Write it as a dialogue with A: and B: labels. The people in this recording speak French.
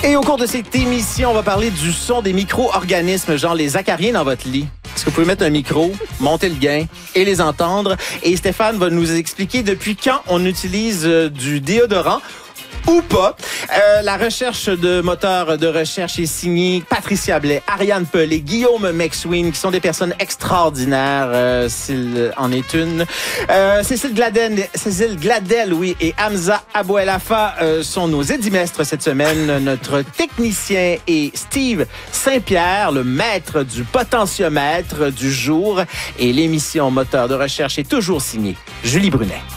A: Et au cours de cette émission, on va parler du son des micro-organismes, genre les acariens dans votre lit. Est-ce que vous pouvez mettre un micro, monter le gain et les entendre? Et Stéphane va nous expliquer depuis quand on utilise du déodorant ou pas. La recherche de moteurs de recherche est signée Patricia Blais, Ariane Pelé, Guillaume McSween, qui sont des personnes extraordinaires, s'il en est une. Cécile Gladel, oui, et Hamza Abouelafa sont nos édimestres cette semaine. Notre technicien est Steve Saint-Pierre, le maître du potentiomètre du jour. Et l'émission Moteur de recherche est toujours signée Julie Brunet.